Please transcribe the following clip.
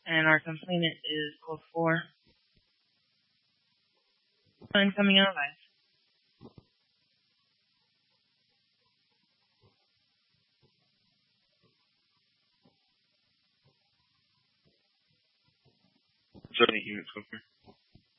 and our complainant is code 4. Incoming allies. Is there any units over here?